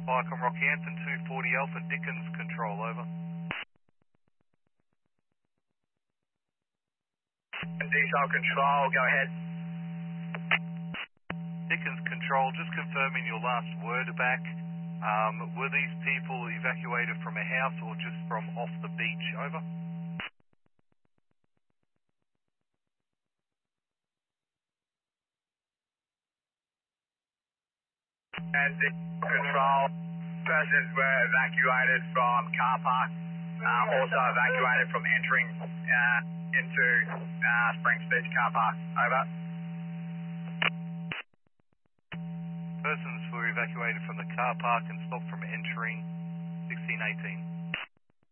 Viacom Rockhampton 240 Alpha, Dickens control, over. Diesel control, go ahead. Dickens control, just confirming your last word back. Were these people evacuated from a house or just from off the beach, over? And control, persons were evacuated from car park, also evacuated from entering into Springs Beach car park, over. Persons were evacuated from the car park and stopped from entering 1618.